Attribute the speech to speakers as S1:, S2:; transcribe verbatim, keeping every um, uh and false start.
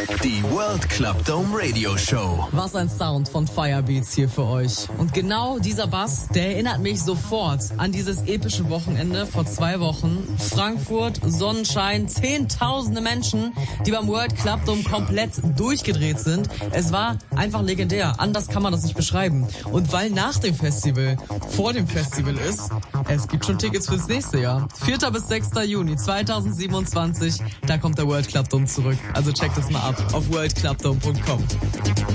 S1: Die World Club Dome Radio Show.
S2: Was ein Sound von Firebeats hier für euch. Und genau dieser Bass, der erinnert mich sofort an dieses epische Wochenende vor zwei Wochen. Frankfurt, Sonnenschein, zehntausende Menschen, die beim World Club Dome komplett durchgedreht sind. Es war einfach legendär. Anders kann man das nicht beschreiben. Und weil nach dem Festival vor dem Festival ist, es gibt schon Tickets fürs nächste Jahr. vierter bis sechster Juni zweitausendsiebenundzwanzig, da kommt der World Club Dome zurück. Also checkt es mal ab auf world club dome punkt com.